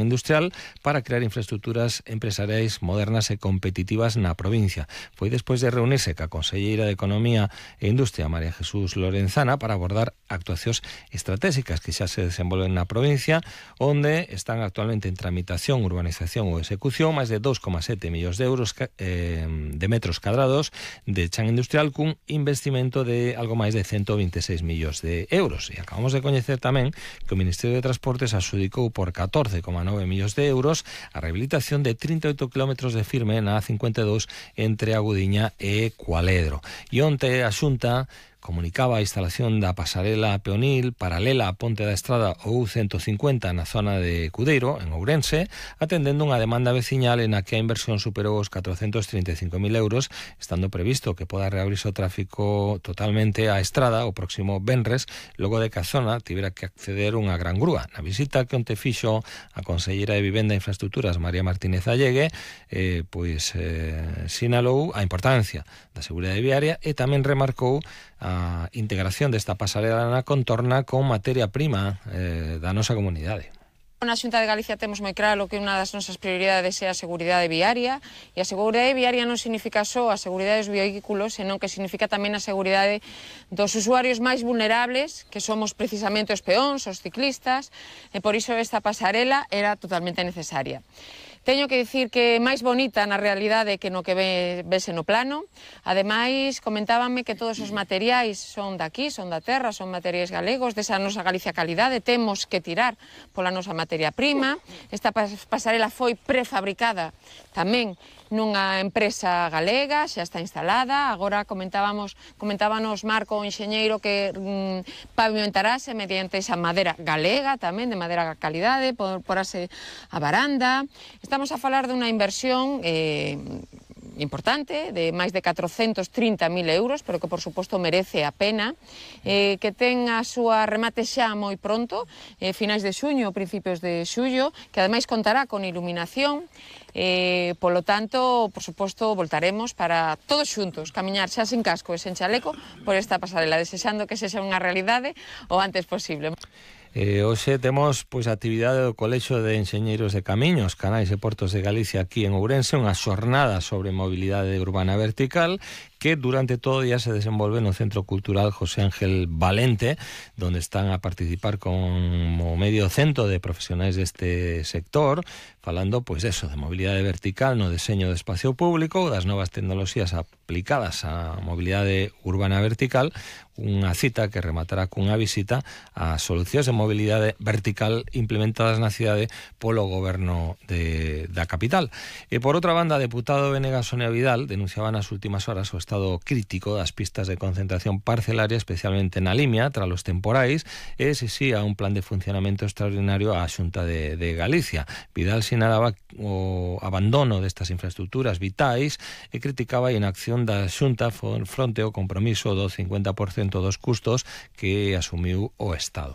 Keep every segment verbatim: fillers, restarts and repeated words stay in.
Chan Industrial para crear infraestructuras empresariais modernas e competitivas na provincia. Foi despois de reunirse ca conselleira de Economía e Industria, María Jesús Lorenzana, para abordar actuacións estratégicas que xa se desenvolven na provincia, onde están actualmente en tramitación, urbanización ou execución máis de dos coma sete millóns de euros eh, de metros cadrados de Chan Industrial cun investimento de algo máis de ciento veintiséis millóns de euros. E acabamos de coñecer tamén que o Ministerio de Transportes adxudicou por catorce coma nove millóns de euros a rehabilitación de trinta e oito kilómetros de firme na A cincuenta e dous entre Agudiña e Cualedro. E onte a Xunta comunicaba a instalación da pasarela peonil paralela á Ponte da Estrada ou ciento cincuenta na zona de Cudeiro, en Ourense, atendendo unha demanda veciñal en a que a inversión superou os catrocentos trinta e cinco mil euros, estando previsto que poda reabrirse o tráfico totalmente á estrada o próximo venres, logo de que a zona tivera que acceder unha gran grúa. Na visita que onte fixo a conselleira de Vivenda e Infraestructuras, María Martínez Allegue, eh, pois eh, sinalou a importancia da seguridade viaria e tamén remarcou a integración desta pasarela na contorna con materia prima eh, da nosa comunidade. Na Xunta de Galicia temos moi claro que unha das nosas prioridades é a seguridade viaria, e a seguridade viaria non significa só a seguridade dos vehículos, senón que significa tamén a seguridade dos usuarios máis vulnerables, que somos precisamente os peóns, os ciclistas, e por iso esta pasarela era totalmente necesaria. Teño que dicir que é máis bonita na realidade que no que ve, vese no plano. Ademais, comentábanme que todos os materiais son daqui, son da terra, son materiais galegos, desa nosa Galicia calidade, temos que tirar pola nosa materia prima. Esta pasarela foi prefabricada tamén nunha empresa galega, xa está instalada. Agora comentábamos, comentábanos Marco, o enxeñeiro, que mm, pavimentarase mediante esa madeira galega tamén, de madeira calidade, por, porase a varanda. Estamos a falar dunha inversión eh, importante, de máis de catrocentos trinta mil euros, pero que por suposto merece a pena, eh, que ten a súa remate xa moi pronto, eh, finais de xuño, principios de xullo, que ademais contará con iluminación. Eh, polo tanto, por suposto, voltaremos para todos xuntos camiñar xa sin casco e sen chaleco por esta pasarela, desexando que sexa unha realidade o antes posible. Eh, hoxe temos pois a actividade do Colexio de Enxeñeiros de Camiños, Canais e Portos de Galicia aquí en Ourense, unha xornada sobre mobilidade urbana vertical que durante todo o día se desenvolve no Centro Cultural José Ángel Valente, donde están a participar como medio cento de profesionais deste sector, falando, pois, eso, de mobilidade vertical no deseño de espacio público, das novas tecnoloxías aplicadas á mobilidade urbana vertical, unha cita que rematará cunha visita ás solucións de mobilidade vertical implementadas na cidade polo goberno de, da capital. E, por outra banda, a deputado Venegas Sonia Vidal denunciaba nas últimas horas o estado crítico das pistas de concentración parcelaria, especialmente na Limia, tras os temporais, e exixía un plan de funcionamento extraordinario á Xunta de, de Galicia. Vidal sinalaba o abandono destas infraestructuras vitais e criticaba a inacción da Xunta fronte ao compromiso do cincuenta por cento dos custos que asumiu o Estado.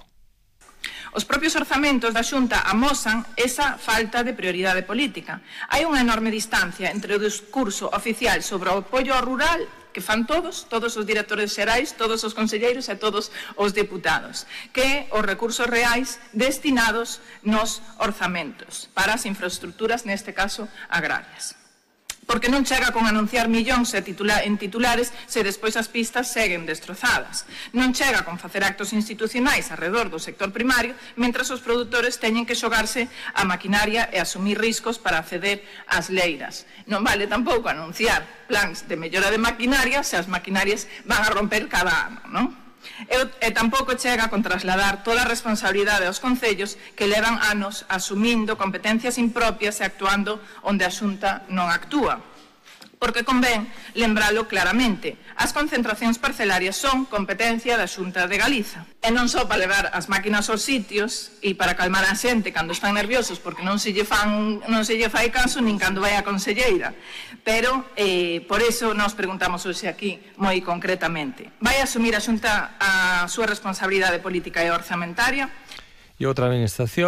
Os propios orzamentos da Xunta amosan esa falta de prioridade política. Hai unha enorme distancia entre o discurso oficial sobre o apoio ao rural que fan todos, todos os directores xerais, todos os conselleiros e todos os deputados, que os recursos reais destinados nos orzamentos para as infraestructuras, neste caso agrarias. Porque non chega con anunciar millóns en titulares se despois as pistas seguen destrozadas. Non chega con facer actos institucionais arredor do sector primario, mentras os produtores teñen que xogarse a maquinaria e asumir riscos para acceder ás leiras. Non vale tampouco anunciar plans de mellora de maquinaria se as maquinarias van a romper cada ano, non? E, e tampouco chega con trasladar toda a responsabilidade aos concellos que levan anos asumindo competencias impropias e actuando onde a Xunta non actúa. Porque convén lembralo claramente, as concentracións parcelarias son competencia da Xunta de Galiza. E non só para levar as máquinas aos sitios e para calmar a xente cando están nerviosos porque non se lle, fan, non se lle fai caso nin cando vai a conselleira. Pero, eh, por eso nos preguntamos hoxe aquí moi concretamente. Vai asumir a Xunta a súa responsabilidade política e orzamentaria? E outra administración,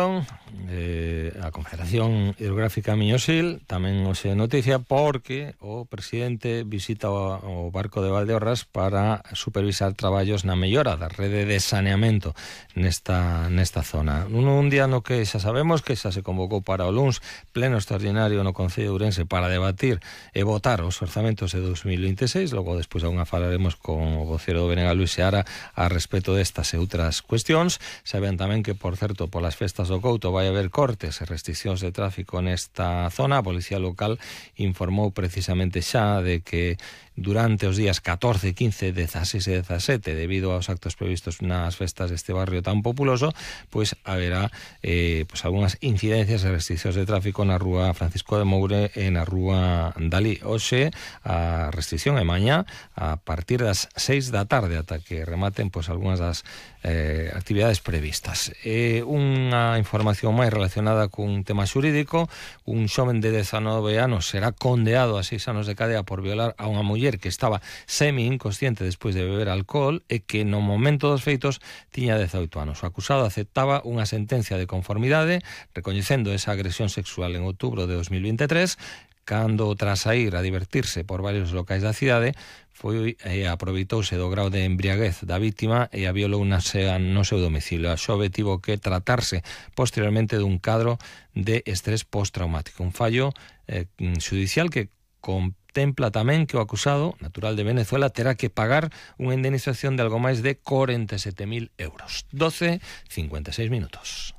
eh, a Confederación Hidrográfica Miñosil tamén hoxe noticia porque o presidente visita o, o barco de Valdeorras para supervisar traballos na mellora da rede de saneamento nesta, nesta zona. Un, un día no que xa sabemos que xa se convocou para o luns pleno extraordinario no Concello de Ourense para debatir e votar os orzamentos de dos mil veintiséis. Logo despois aún falaremos con o vocero do B N G, Luis Seara, a respecto destas e outras cuestións. Saben tamén que, por certo, polas festas do Couto vai haber cortes e restriccións de tráfico nesta zona. A Policía Local informou precisamente xa de que durante os días catorce, quince, dieciséis e dezasete, debido aos actos previstos nas festas deste barrio tan populoso, pois haberá eh, pois algunhas incidencias e restriccións de tráfico na rúa Francisco de Moure e na rúa Dalí. Hoxe a restricción é mañá a partir das seis da tarde ata que rematen pois algunhas das eh, actividades previstas. E unha información máis relacionada cun tema xurídico: un xoven de dezanove anos será condeado a seis anos de cadea por violar a unha muller que estaba semi-inconsciente despois de beber alcohol e que no momento dos feitos tiña dezaoito anos. O acusado aceptaba unha sentencia de conformidade recoñecendo esa agresión sexual en outubro de dos mil veintitrés, cando tras sair a divertirse por varios locais da cidade foi e aproveitouse do grau de embriaguez da vítima e a violou na sea no seu domicilio. A xove tivo que tratarse posteriormente dun cadro de estrés postraumático, un fallo eh, judicial que contempla tamén que o acusado, natural de Venezuela, terá que pagar unha indemnización de algo máis de corenta e sete mil euros. doce, cincuenta e seis minutos.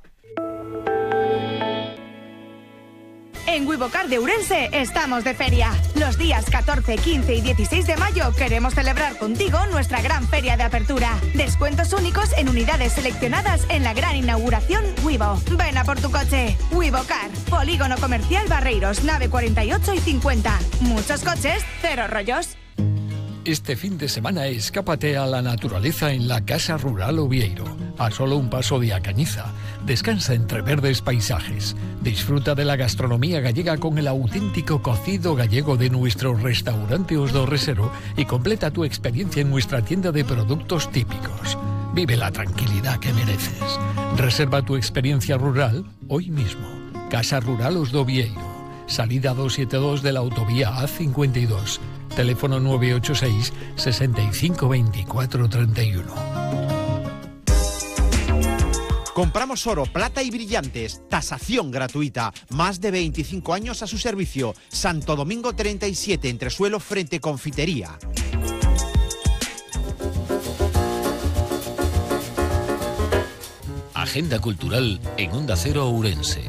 En Wivocar de Ourense estamos de feria. Los días catorce, quince y dieciséis de mayo queremos celebrar contigo nuestra gran feria de apertura. Descuentos únicos en unidades seleccionadas en la gran inauguración Wivo. Ven a por tu coche. Wivocar, Polígono Comercial Barreiros, nave cuarenta y ocho y cincuenta. Muchos coches, cero rollos. Este fin de semana escápate a la naturaleza en la Casa Rural Ovieiro, a solo un paso de A Cañiza. Descansa entre verdes paisajes. Disfruta de la gastronomía gallega con el auténtico cocido gallego de nuestro restaurante Os do Resero y completa tu experiencia en nuestra tienda de productos típicos. Vive la tranquilidad que mereces. Reserva tu experiencia rural hoy mismo. Casa Rural Os do Ovieiro. Salida doscientos setenta y dos de la autovía A cincuenta y dos. Teléfono nueve ocho seis, sesenta y cinco, veinticuatro, treinta y uno. Compramos oro, plata y brillantes. Tasación gratuita. Más de veinticinco años a su servicio. Santo Domingo treinta y siete, entresuelo frente Confitería. Agenda cultural en Onda Cero Ourense.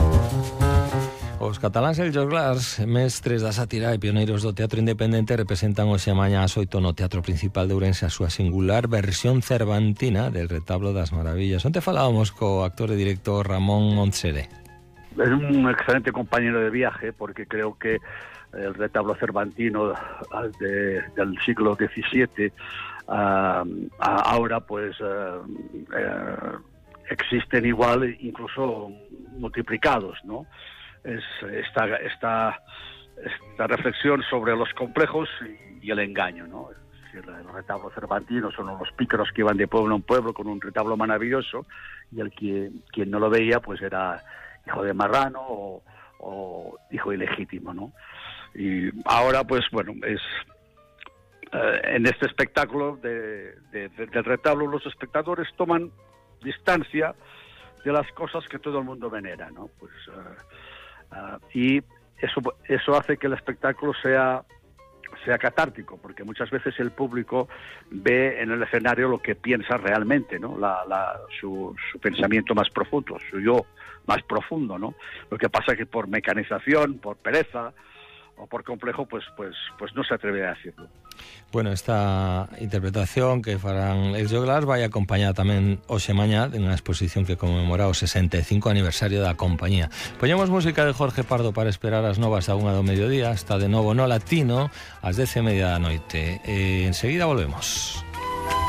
Os cataláns El Joglars, mestres da sátira e pioneiros do teatro independente, representan hoxe mañá ás oito no Teatro Principal de Ourense a súa singular versión cervantina del Retablo das Maravillas. Onte falábamos co actor e director Ramón Montsere. Es un excelente compañero de viaje porque creo que el retablo cervantino de, del siglo diecisiete uh, ahora pues uh, uh, existen igual, incluso multiplicados, ¿no? Es esta, esta, esta reflexión sobre los complejos y, y el engaño, ¿no? Es decir, el retablo cervantino son los pícaros que iban de pueblo en pueblo con un retablo maravilloso y el que quien no lo veía pues era hijo de marrano o, o hijo ilegítimo, ¿no? Y ahora pues bueno, es eh, en este espectáculo de, de, de, del retablo los espectadores toman distancia de las cosas que todo el mundo venera, ¿no? Pues uh, Uh, y eso eso hace que el espectáculo sea sea catártico, porque muchas veces el público ve en el escenario lo que piensa realmente, ¿no? La, la, su, su pensamiento más profundo, su yo más profundo, ¿no? Lo que pasa es que por mecanización, por pereza o por complejo, pues pues pues no se atreve a decirlo. Bueno, esta interpretación que farán Els Joglars vai acompañada tamén hoxe mañá de unha exposición que conmemora o sesenta e cinco aniversario da compañía. Poñemos música de Jorge Pardo para esperar as novas da unha do mediodía, hasta de novo no Latino, ás dez e media da noite. E enseguida volvemos.